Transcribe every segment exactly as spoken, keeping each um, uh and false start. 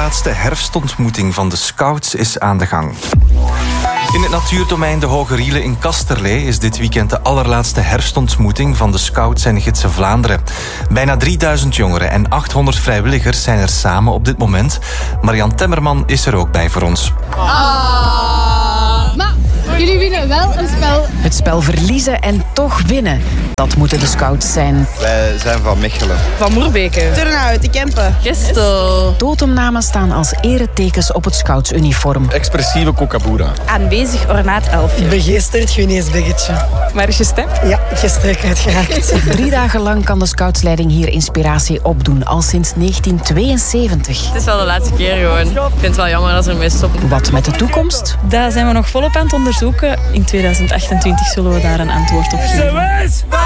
allerlaatste herfstontmoeting van de Scouts is aan de gang. In het natuurdomein De Hoge Riele in Kasterlee is dit weekend de allerlaatste herfstontmoeting van de Scouts en Gidsen Vlaanderen. Bijna drieduizend jongeren en achthonderd vrijwilligers zijn er samen op dit moment. Marian Temmerman is er ook bij voor ons. Ah. Maar jullie winnen wel een spel. Het spel verliezen en toch winnen. Dat moeten de Scouts zijn. Wij zijn van Mechelen. Van Moerbeke. Turnhout, de Kempen. Gestel. Totemnamen staan als eretekens op het Scoutsuniform. Expressieve Kokabura. Aanwezig ornaat elfje. Begeesterd Guinees-biggetje. Waar is je stem? Ja, gisteren uitgeraakt. Drie dagen lang kan de Scoutsleiding hier inspiratie opdoen, al sinds negentien tweeënzeventig. Het is wel de laatste keer gewoon. Ik vind het wel jammer als er mee stoppen. Wat met de toekomst? Daar zijn we nog volop aan het onderzoeken. In tweeduizend achtentwintig zullen we daar een antwoord op geven.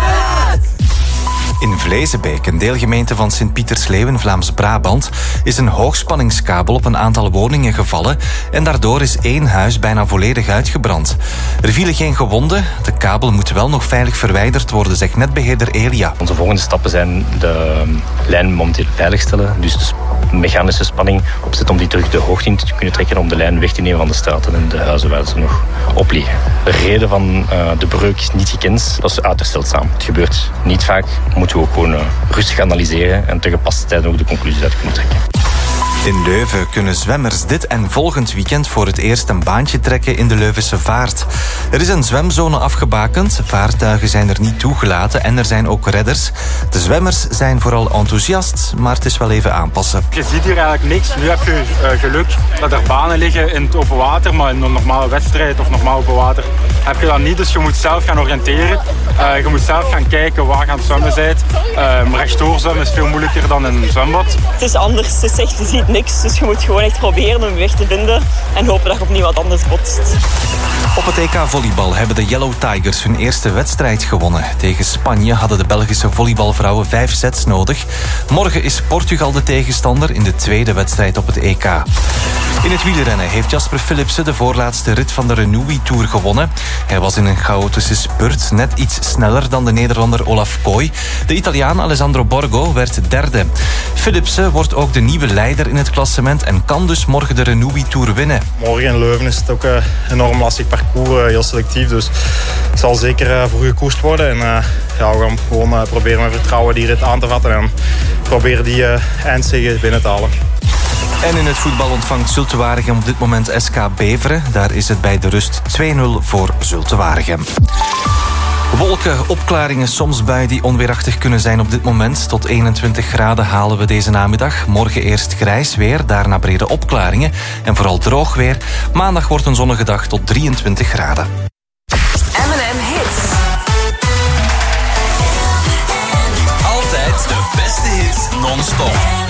In Vlezenbeek, een deelgemeente van Sint-Pietersleeuw in Vlaams-Brabant, is een hoogspanningskabel op een aantal woningen gevallen en daardoor is één huis bijna volledig uitgebrand. Er vielen geen gewonden. De kabel moet wel nog veilig verwijderd worden, zegt netbeheerder Elia. Onze volgende stappen zijn de lijn momenteel veiligstellen, dus de mechanische spanning opzetten om die terug de hoogte in te kunnen trekken om de lijn weg te nemen van de straten en de huizen waar ze nog op liggen. De reden van uh, de breuk is niet gekend, dat is uiterst zeldzaam. Het gebeurt niet vaak, moeten we ook gewoon uh, rustig analyseren en te gepaste tijd ook de conclusies uit kunnen trekken. In Leuven kunnen zwemmers dit en volgend weekend voor het eerst een baantje trekken in de Leuvense Vaart. Er is een zwemzone afgebakend, vaartuigen zijn er niet toegelaten en er zijn ook redders. De zwemmers zijn vooral enthousiast, maar het is wel even aanpassen. Je ziet hier eigenlijk niks. Nu heb je uh, geluk dat er banen liggen in het open water, maar in een normale wedstrijd of normaal open water heb je dat niet. Dus je moet zelf gaan oriënteren. Uh, je moet zelf gaan kijken waar je aan het zwemmen bent. Uh, rechtdoor zwemmen is veel moeilijker dan in een zwembad. Het is anders, het is echt, je ziet niks. Dus je moet gewoon echt proberen om je weg te vinden en hopen dat je opnieuw wat anders botst. Op het E K volleybal hebben de Yellow Tigers hun eerste wedstrijd gewonnen. Tegen Spanje hadden de Belgische volleybalvrouwen vijf sets nodig. Morgen is Portugal de tegenstander in de tweede wedstrijd op het E K. In het wielrennen heeft Jasper Philipsen de voorlaatste rit van de Renewi Tour gewonnen. Hij was in een chaotische spurt net iets sneller dan de Nederlander Olaf Kooi. De Italiaan Alessandro Borgo werd derde. Philipsen wordt ook de nieuwe leider in het klassement en kan dus morgen de Renewi Tour winnen. Morgen in Leuven is het ook een enorm lastig parcours, heel selectief. Dus het zal zeker voor gekoerst worden. En uh, ja, we gaan gewoon uh, proberen met vertrouwen die rit aan te vatten en proberen die uh, eindzege binnen te halen. En in het voetbal ontvangt Zulte Waregem op dit moment S K Beveren. Daar is het bij de rust twee nul voor Zulte Waregem. Wolken, opklaringen, soms buien die onweerachtig kunnen zijn op dit moment. Tot eenentwintig graden halen we deze namiddag. Morgen eerst grijs weer, daarna brede opklaringen. En vooral droog weer. Maandag wordt een zonnige dag tot drieëntwintig graden. M en M Hits. Altijd de beste hits non-stop.